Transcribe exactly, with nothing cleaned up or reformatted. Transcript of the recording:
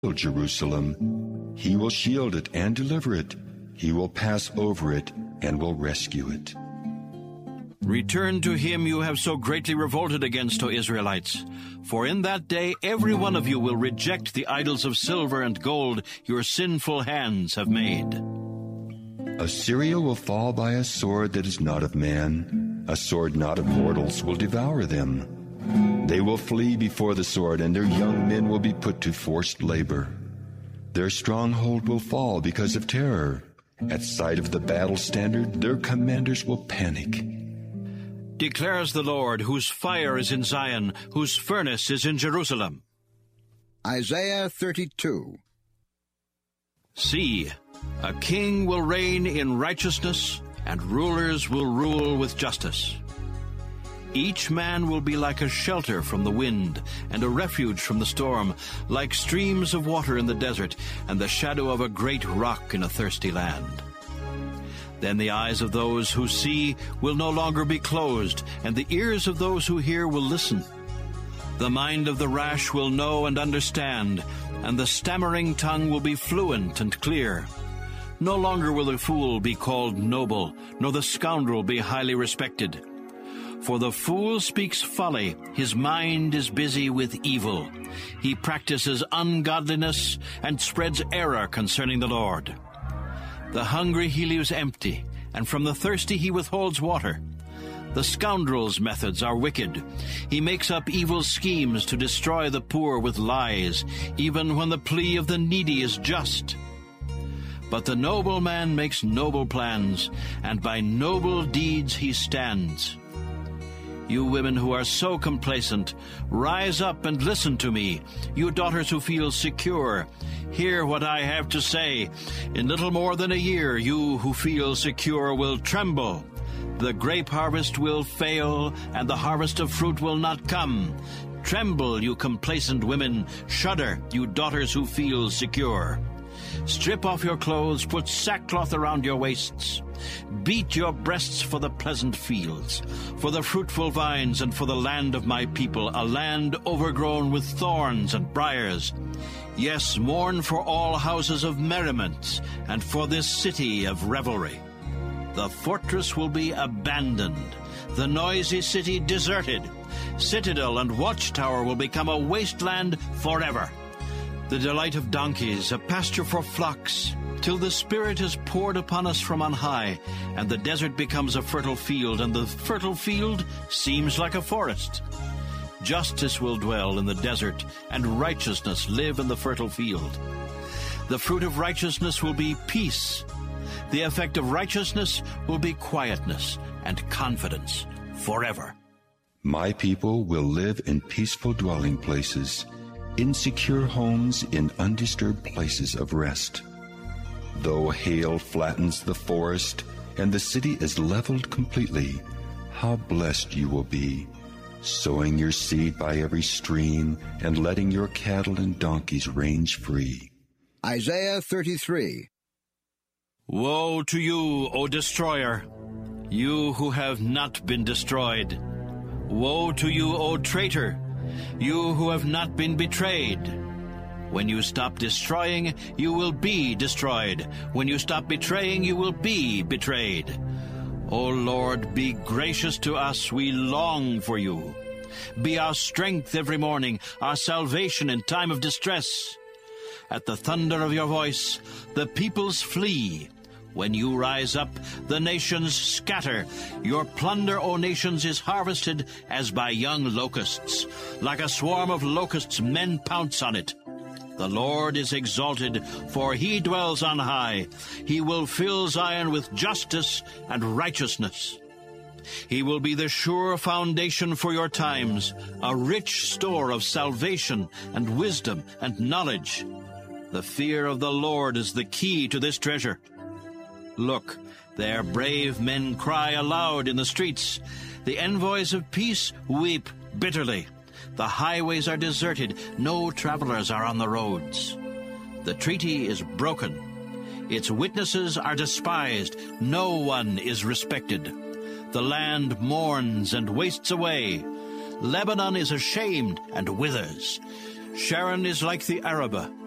Jerusalem. He will shield it and deliver it. He will pass over it and will rescue it. Return to him you have so greatly revolted against, O Israelites. For in that day every one of you will reject the idols of silver and gold your sinful hands have made. Assyria will fall by a sword that is not of man. A sword not of mortals will devour them. They will flee before the sword, and their young men will be put to forced labor. Their stronghold will fall because of terror. At sight of the battle standard, their commanders will panic. Declares the Lord, whose fire is in Zion, whose furnace is in Jerusalem. Isaiah thirty-two. See, a king will reign in righteousness, and rulers will rule with justice. Each man will be like a shelter from the wind, and a refuge from the storm, like streams of water in the desert, and the shadow of a great rock in a thirsty land. Then the eyes of those who see will no longer be closed, and the ears of those who hear will listen. The mind of the rash will know and understand, and the stammering tongue will be fluent and clear. No longer will the fool be called noble, nor the scoundrel be highly respected. For the fool speaks folly, his mind is busy with evil. He practices ungodliness and spreads error concerning the Lord. The hungry he leaves empty, and from the thirsty he withholds water. The scoundrel's methods are wicked. He makes up evil schemes to destroy the poor with lies, even when the plea of the needy is just. But the noble man makes noble plans, and by noble deeds he stands. You women who are so complacent, rise up and listen to me. You daughters who feel secure, hear what I have to say. In little more than a year, you who feel secure will tremble. The grape harvest will fail, and the harvest of fruit will not come. Tremble, you complacent women. Shudder, you daughters who feel secure. Strip off your clothes, put sackcloth around your waists. Beat your breasts for the pleasant fields, for the fruitful vines, and for the land of my people, a land overgrown with thorns and briars. Yes, mourn for all houses of merriment, and for this city of revelry. The fortress will be abandoned, the noisy city deserted. Citadel and watchtower will become a wasteland forever. The delight of donkeys, a pasture for flocks, till the Spirit is poured upon us from on high, and the desert becomes a fertile field, and the fertile field seems like a forest. Justice will dwell in the desert, and righteousness live in the fertile field. The fruit of righteousness will be peace. The effect of righteousness will be quietness and confidence forever. My people will live in peaceful dwelling places, in secure homes, in undisturbed places of rest. Though hail flattens the forest and the city is leveled completely, how blessed you will be, sowing your seed by every stream and letting your cattle and donkeys range free. Isaiah thirty-three. Woe to you, O destroyer, you who have not been destroyed. Woe to you, O traitor, you who have not been betrayed. When you stop destroying, you will be destroyed. When you stop betraying, you will be betrayed. O Lord, be gracious to us, we long for you. Be our strength every morning, our salvation in time of distress. At the thunder of your voice, the peoples flee. When you rise up, the nations scatter. Your plunder, O nations, is harvested as by young locusts. Like a swarm of locusts, men pounce on it. The Lord is exalted, for he dwells on high. He will fill Zion with justice and righteousness. He will be the sure foundation for your times, a rich store of salvation and wisdom and knowledge. The fear of the Lord is the key to this treasure. Look, there brave men cry aloud in the streets. The envoys of peace weep bitterly. The highways are deserted. No travelers are on the roads. The treaty is broken. Its witnesses are despised. No one is respected. The land mourns and wastes away. Lebanon is ashamed and withers. Sharon is like the Arabah.